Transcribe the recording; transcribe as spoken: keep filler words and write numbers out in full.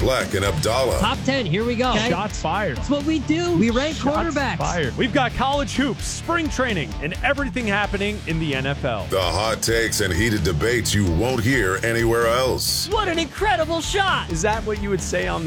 Black and Abdallah. Top ten, here we go. Okay. Shots fired. That's what we do. We rank Shots quarterbacks. fired. We've got college hoops, spring training, and everything happening in the N F L. The hot takes and heated debates you won't hear anywhere else. What an incredible shot. Is that what you would say on